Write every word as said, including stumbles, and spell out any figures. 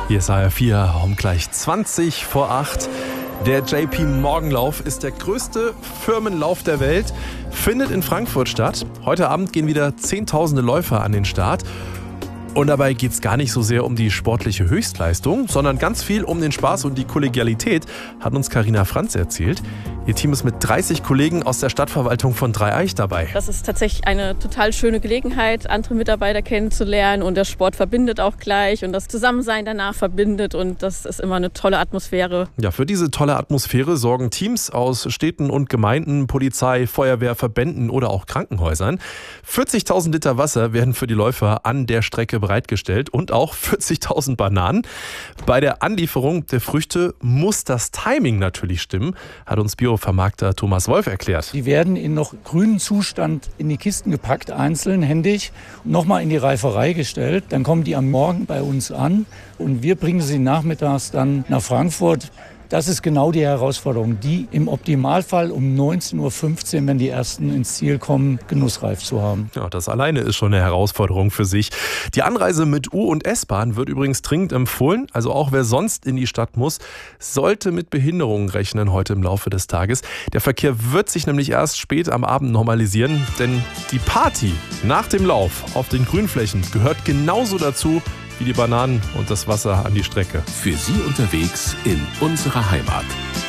Hier ist A R vier um gleich zwanzig vor acht. Der J P Morgan-Lauf ist der größte Firmenlauf der Welt, findet in Frankfurt statt. Heute Abend gehen wieder zehntausende Läufer an den Start. Und dabei geht es gar nicht so sehr um die sportliche Höchstleistung, sondern ganz viel um den Spaß und die Kollegialität, hat uns Carina Franz erzählt. Ihr Team ist mit dreißig Kollegen aus der Stadtverwaltung von Dreieich dabei. Das ist tatsächlich eine total schöne Gelegenheit, andere Mitarbeiter kennenzulernen, und der Sport verbindet auch gleich und das Zusammensein danach verbindet, und das ist immer eine tolle Atmosphäre. Ja, für diese tolle Atmosphäre sorgen Teams aus Städten und Gemeinden, Polizei, Feuerwehr, Verbänden oder auch Krankenhäusern. vierzigtausend Liter Wasser werden für die Läufer an der Strecke bereitgestellt und auch vierzigtausend Bananen. Bei der Anlieferung der Früchte muss das Timing natürlich stimmen, hat uns Biovermarkter Thomas Wolf erklärt. Die werden in noch grünen Zustand in die Kisten gepackt, einzeln, händig, nochmal in die Reiferei gestellt. Dann kommen die am Morgen bei uns an und wir bringen sie nachmittags dann nach Frankfurt. Das ist genau die Herausforderung, die im Optimalfall um neunzehn Uhr fünfzehn, wenn die ersten ins Ziel kommen, genussreif zu haben. Ja, das alleine ist schon eine Herausforderung für sich. Die Anreise mit U- und S-Bahn wird übrigens dringend empfohlen. Also auch wer sonst in die Stadt muss, sollte mit Behinderungen rechnen heute im Laufe des Tages. Der Verkehr wird sich nämlich erst spät am Abend normalisieren, denn die Party nach dem Lauf auf den Grünflächen gehört genauso dazu wie die Bananen und das Wasser an die Strecke. Für Sie unterwegs in unserer Heimat.